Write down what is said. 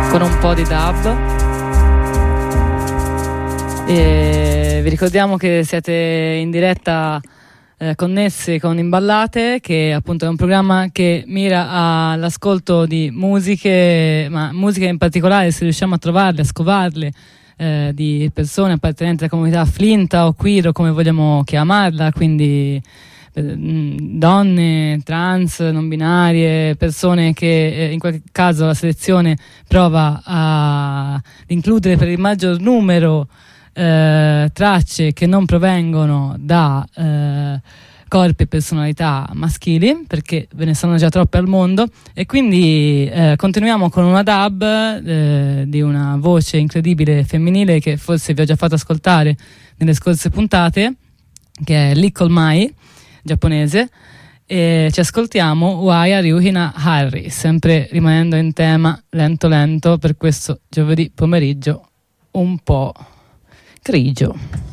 con un po' di dub. E vi ricordiamo che siete in diretta connessi con Imballate, che appunto è un programma che mira all'ascolto di musiche, ma musiche in particolare, se riusciamo a trovarle, a scovarle, di persone appartenenti alla comunità flinta o queer, o come vogliamo chiamarla, quindi donne, trans, non binarie, persone che in qualche caso la selezione prova ad includere per il maggior numero tracce che non provengono da corpi e personalità maschili, perché ve ne sono già troppe al mondo, e quindi continuiamo con una dub di una voce incredibile femminile che forse vi ho già fatto ascoltare nelle scorse puntate, che è Likkol Mai, giapponese, e ci ascoltiamo Waya Ryuhina Harry, sempre rimanendo in tema lento lento per questo giovedì pomeriggio un po' grigio.